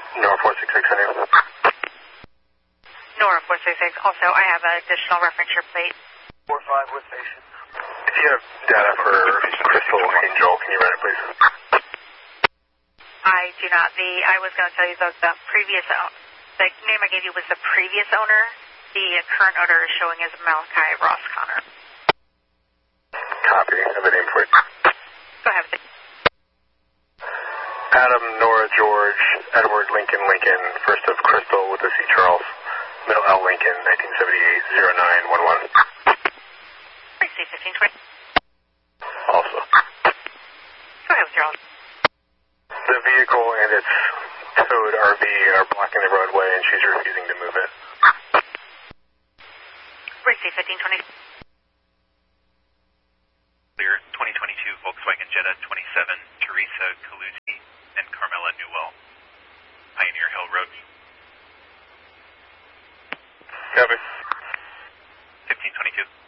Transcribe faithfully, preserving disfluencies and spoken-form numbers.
Nora four six six, any? Nora four six six. Also, I have an additional reference your plate. four five with station. If you have data for Crystal Angel, can you run it, please? I do not. The I was going to tell you that the previous owner, the name I gave you was the previous owner. The current owner is showing as Malachi Ross Connor. Copy. I have a name for it. Go ahead. Adam, Nora, George, Edward, Lincoln, Lincoln, first of Crystal with the C. Charles, middle L. Lincoln, nineteen seventy-eight, zero nine one one. C fifteen twenty. Also. Go ahead with your all. The vehicle and its towed R V are blocking the roadway and she's refusing to move it. C fifteen twenty. Clear, twenty twenty-two Volkswagen Jetta twenty-seven, Teresa Caluzzi and Carmela Newell, Pioneer Hill Road. Copy. fifteen twenty-two.